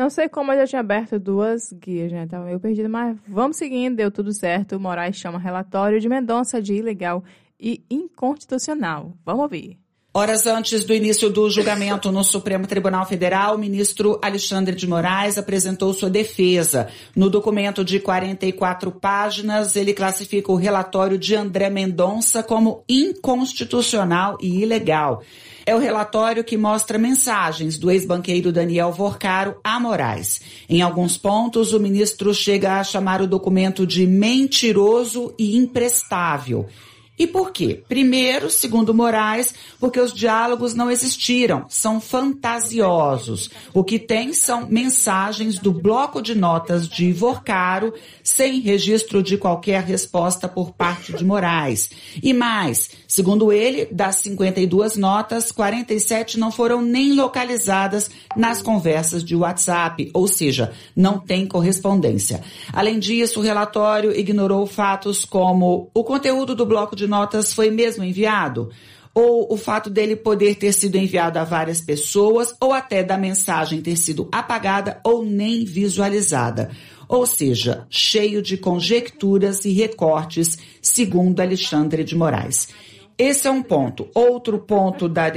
Não sei como eu já tinha aberto 2 guias, né? Tava meio perdido, mas vamos seguindo, deu tudo certo. Moraes chama relatório de Mendonça de ilegal e inconstitucional. Vamos ouvir. Horas antes do início do julgamento no Supremo Tribunal Federal, o ministro Alexandre de Moraes apresentou sua defesa. No documento de 44 páginas, ele classifica o relatório de André Mendonça como inconstitucional e ilegal. É o relatório que mostra mensagens do ex-banqueiro Daniel Vorcaro a Moraes. Em alguns pontos, o ministro chega a chamar o documento de mentiroso e imprestável. E por quê? Primeiro, segundo Moraes, porque os diálogos não existiram, são fantasiosos. O que tem são mensagens do bloco de notas de Vorcaro, sem registro de qualquer resposta por parte de Moraes. E mais, segundo ele, das 52 notas, 47 não foram nem localizadas nas conversas de WhatsApp, ou seja, não tem correspondência. Além disso, o relatório ignorou fatos como o conteúdo do bloco de notas foi mesmo enviado, ou o fato dele poder ter sido enviado a várias pessoas, ou até da mensagem ter sido apagada ou nem visualizada. Ou seja, cheio de conjecturas e recortes, segundo Alexandre de Moraes. Esse é um ponto. Outro ponto da